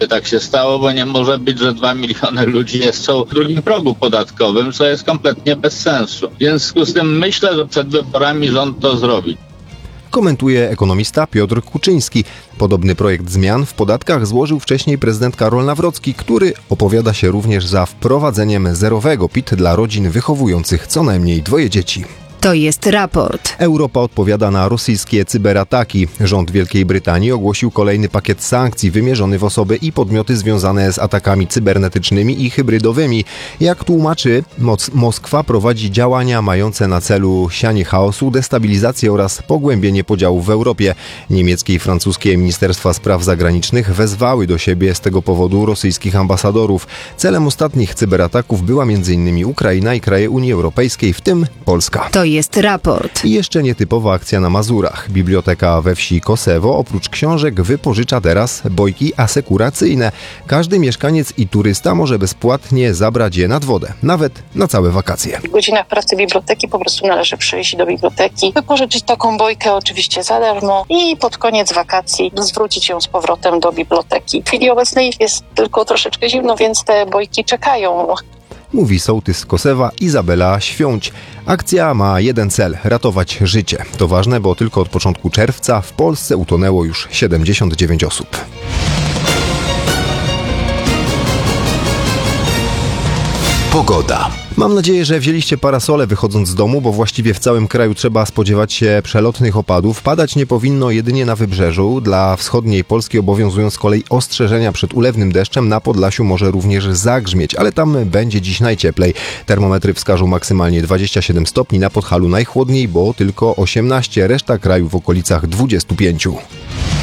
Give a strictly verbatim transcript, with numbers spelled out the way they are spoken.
żeby tak się stało, bo nie może być, że dwa miliony ludzi jest w drugim progu podatkowym, co jest kompletnie bez sensu. W związku z tym myślę, że przed wyborami rząd to zrobi. Komentuje ekonomista Piotr Kuczyński. Podobny projekt zmian w podatkach złożył wcześniej prezydent Karol Nawrocki, który opowiada się również za wprowadzeniem zerowego P I T dla rodzin wychowujących co najmniej dwoje dzieci. To jest raport. Europa odpowiada na rosyjskie cyberataki. Rząd Wielkiej Brytanii ogłosił kolejny pakiet sankcji wymierzony w osoby i podmioty związane z atakami cybernetycznymi i hybrydowymi. Jak tłumaczy, Moc- Moskwa prowadzi działania mające na celu sianie chaosu, destabilizację oraz pogłębienie podziałów w Europie. Niemieckie i francuskie ministerstwa spraw zagranicznych wezwały do siebie z tego powodu rosyjskich ambasadorów. Celem ostatnich cyberataków była między innymi Ukraina i kraje Unii Europejskiej, w tym Polska. To jest raport. I jeszcze nietypowa akcja na Mazurach. Biblioteka we wsi Kosewo oprócz książek wypożycza teraz bojki asekuracyjne. Każdy mieszkaniec i turysta może bezpłatnie zabrać je nad wodę, nawet na całe wakacje. W godzinach pracy biblioteki po prostu należy przyjść do biblioteki, wypożyczyć taką bojkę oczywiście za darmo i pod koniec wakacji zwrócić ją z powrotem do biblioteki. W chwili obecnej jest tylko troszeczkę zimno, więc te bojki czekają. Mówi sołtys z Kosewa Izabela Świąć. Akcja ma jeden cel – ratować życie. To ważne, bo tylko od początku czerwca w Polsce utonęło już siedemdziesiąt dziewięć osób. Pogoda. Mam nadzieję, że wzięliście parasole wychodząc z domu, bo właściwie w całym kraju trzeba spodziewać się przelotnych opadów. Padać nie powinno jedynie na wybrzeżu. Dla wschodniej Polski obowiązują z kolei ostrzeżenia przed ulewnym deszczem. Na Podlasiu może również zagrzmieć, ale tam będzie dziś najcieplej. Termometry wskażą maksymalnie dwadzieścia siedem stopni, na Podhalu najchłodniej, bo tylko osiemnaście, reszta kraju w okolicach dwudziestu pięciu.